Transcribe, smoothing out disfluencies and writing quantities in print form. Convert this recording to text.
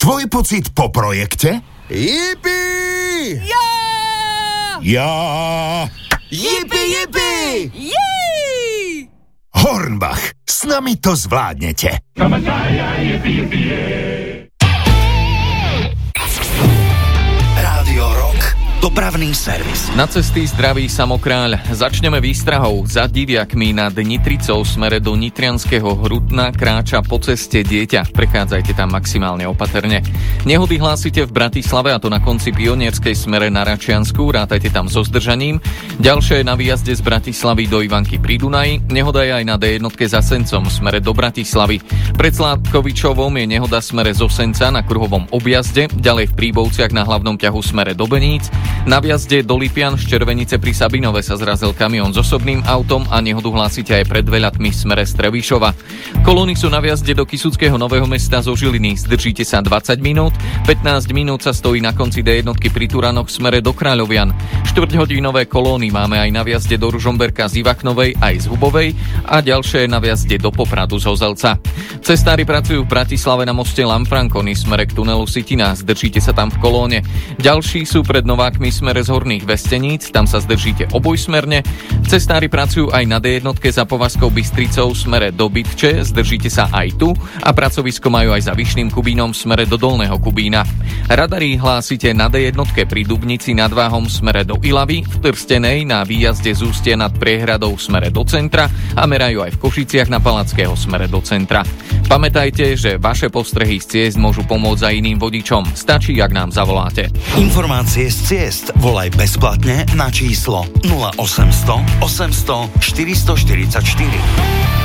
Tvoj pocit po projekte? Jipi! Ja! Ja... Jipi, jipi! Jej! Hornbach, s nami to zvládnete. Rádio Rock. Dopravný servis. Na cesty zdraví Samokráľ. Začneme výstrahou. Za Diviakmi nad Nitricou smere do Nitrianskeho Hrudna kráča po ceste dieťa. Prechádzajte tam maximálne opatrne. Nehody hlásite v Bratislave, a to na konci Pionierskej smere na Račiansku. Rátajte tam so zdržaním. Ďalšie je na výjazde z Bratislavy do Ivanky pri Dunaji. Nehoda je aj na D1 za Sencom smere do Bratislavy. Pred Sládkovičovom je nehoda smere zo Senca na kruhovom objazde. Ďalej v Príbovciach na hlavnom ťahu smere do Beníc. Na vjazde do Lipian z Červenice pri Sabinove sa zrazil kamión s osobným autom a nehodu hlásite aj pred Veľatmi smere z Trebišova. Kolóny sú na vjazde do Kysuckého Nového Mesta zo Žiliny. Zdržíte sa 20 minút. 15 minút sa stojí na konci D1 pri Turanoch smere do Kráľovian. 4-hodinové kolóny máme aj na vjazde do Ružomberka z Ivaknovej aj z Hubovej a ďalšie na vjazde do Popradu z Hozelca. Cestári pracujú v Bratislave na moste Lamfrankony smere k tunelu Sitina. Zdržíte sa tam v kolóne. Ďalší sú pred Novákmi smere z Horných Vesteníc, tam sa zdržíte obojsmerne. Cestári pracujú aj na D1 za Povazkou Bystricou smere do Bytče, zdržíte sa aj tu a pracovisko majú aj za Vyšným Kubínom smere do Dolného Kubína. Radary hlásite na D1 pri Dubnici nad Váhom smere do Ilavy, v Trstenej na výjazde z Ústia nad Priehradou smere do centra a merajú aj v Košiciach na Palackého smere do centra. Pamätajte, že vaše postrehy z ciest môžu pomôcť aj iným vodičom. Stačí, ak nám zavoláte. Informácie z ciest volaj bezplatne na číslo 0800 800 444.